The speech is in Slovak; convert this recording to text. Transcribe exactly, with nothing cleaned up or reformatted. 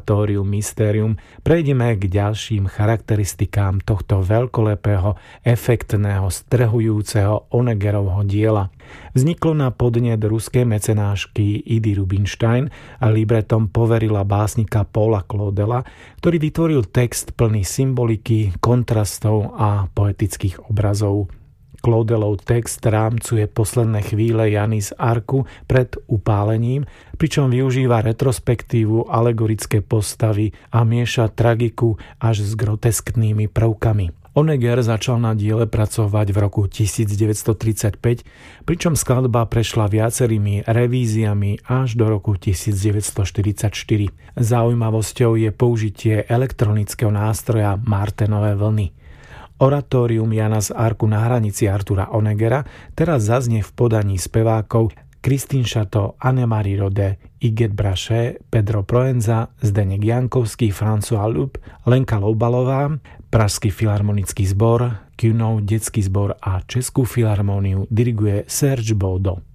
oratórium Mysterium prejdeme k ďalším charakteristikám tohto veľkolepého, efektného, strhujúceho Honeggerovho diela. Vzniklo na podnet ruskej mecenášky Idy Rubinstein a libretom poverila básnika Paula Claudela, ktorý vytvoril text plný symboliky, kontrastov a poetických obrazov. Claudelov text rámcuje posledné chvíle Jany z Arku pred upálením, pričom využíva retrospektívu, alegorické postavy a mieša tragiku až s grotesknými prvkami. Honegger začal na diele pracovať v roku devätnásťtridsaťpäť, pričom skladba prešla viacerými revíziami až do roku devätnásťštyridsaťštyri. Zaujímavosťou je použitie elektronického nástroja Martinové vlny. Oratórium Jana z Arku na hranici Artura Honeggera teraz zaznie v podaní spevákov Christine Chateau, Anne-Marie Rode, Iget Braché, Pedro Proenza, Zdeněk Jankovský, François Loup, Lenka Loubalová, Pražský filharmonický zbor, Künov detský zbor a Českú filharmóniu diriguje Serge Boudot.